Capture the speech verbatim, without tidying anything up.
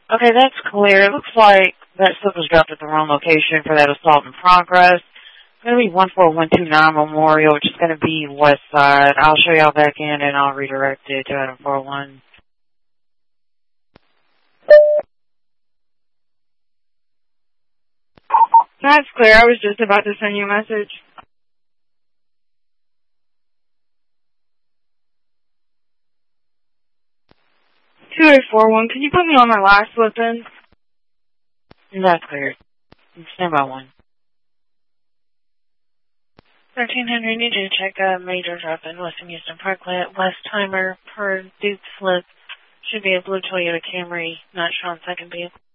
Okay, that's clear. It looks like that slip was dropped at the wrong location for that assault in progress. It's going to be one four one two nine Memorial, which is going to be west side. I'll show y'all back in and I'll redirect it to item four one. That's clear. I was just about to send you a message. two eight four one, can you put me on my last slip in? That's clear. Stand by one. thirteen hundred, need you to check a major drop in West Houston Parklet. West timer per Duke slip should be a blue Toyota Camry, not Sean second vehicle.